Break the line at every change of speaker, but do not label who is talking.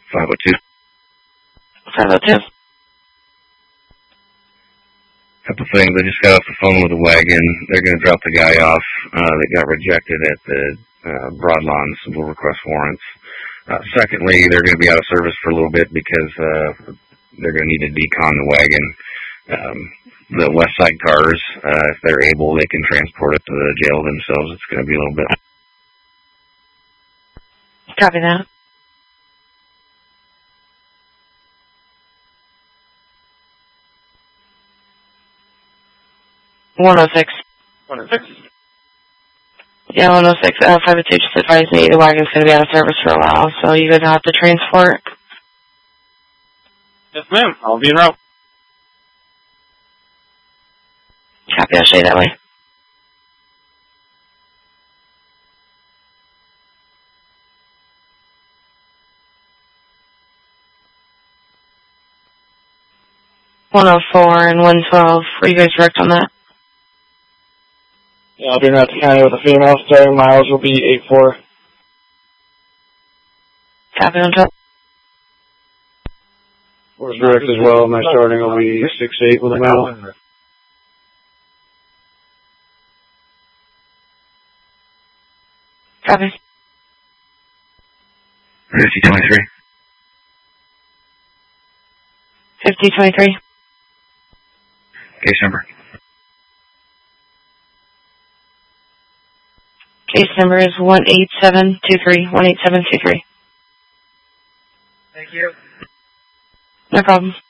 502.
502.
Couple things. I just got off the phone with the wagon. They're going to drop the guy off that got rejected at the Broadlawn, so we'll request warrants. Secondly, they're going to be out of service for a little bit because they're going to need to decon the wagon. The west side cars, if they're able, they can transport it to the jail themselves. It's going to be a little bit.
Copy that. $106.
106.
Yeah, 106. 502 just advised me the wagon's going to be out of service for a while, so you guys have to transport.
Yes, ma'am. I'll be en route.
Copy, I'll show you that way. $104 and $112. Were you guys direct on that?
Yeah, I'll be in Raptor County with a female. Starting miles will be 84.
Copy, on top.
Was direct as well. My starting will be 68 with a male.
Copy.
5023.
5023.
Case number.
Case number is 18723. 18723.
Thank you.
No problem.